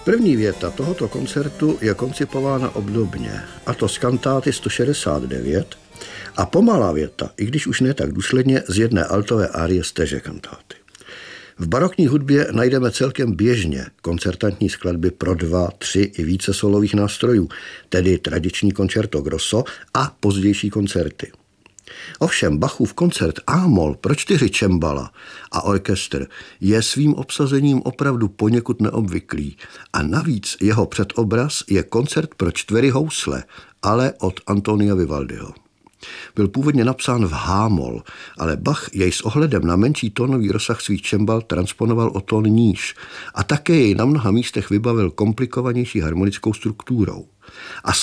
První věta tohoto koncertu je koncipována obdobně, a to z kantáty 169 a pomalá věta, i když už ne tak důsledně, z jedné altové árie z téže kantáty. V barokní hudbě najdeme celkem běžně koncertantní skladby pro 2, 3 i více solových nástrojů, tedy tradiční concerto grosso a pozdější koncerty. Ovšem Bachův koncert A-moll pro 4 cembala a orchestr je svým obsazením opravdu poněkud neobvyklý a navíc jeho předobraz je koncert pro 4 housle, ale od Antonia Vivaldiho. Byl původně napsán v H-moll, ale Bach jej s ohledem na menší tónový rozsah svých cembal transponoval o tón níž a také jej na mnoha místech vybavil komplikovanější harmonickou strukturou. A